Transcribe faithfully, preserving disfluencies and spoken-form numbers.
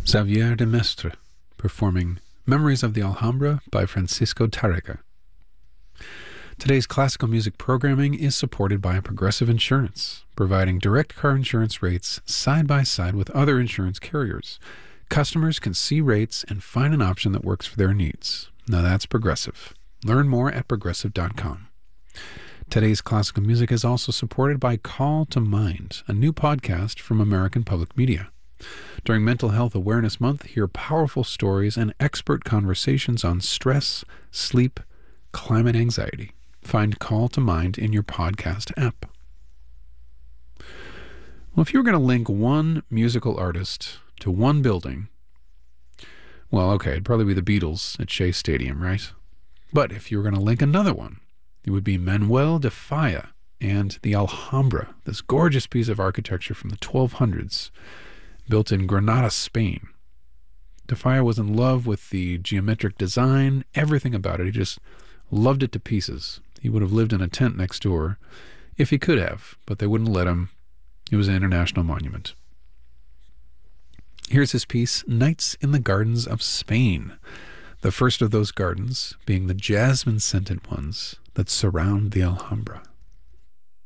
Xavier de Mestre, performing Memories of the Alhambra by Francisco Tárrega. Today's classical music programming is supported by Progressive Insurance, providing direct car insurance rates side by side with other insurance carriers. Customers can see rates and find an option that works for their needs. Now that's Progressive. Learn more at progressive dot com. Today's classical music is also supported by Call to Mind, a new podcast from American Public Media. During Mental Health Awareness Month, hear powerful stories and expert conversations on stress, sleep, climate anxiety. Find Call to Mind in your podcast app. Well, if you were going to link one musical artist to one building, well, okay, it'd probably be the Beatles at Shea Stadium, right? But if you were going to link another one, it would be Manuel de Falla and the Alhambra, this gorgeous piece of architecture from the twelve hundreds, built in Granada, Spain. De Falla was in love with the geometric design, everything about it. He just loved it to pieces. He would have lived in a tent next door if he could have, but they wouldn't let him. It was an international monument. Here's his piece, Nights in the Gardens of Spain, the first of those gardens being the jasmine-scented ones that surround the Alhambra.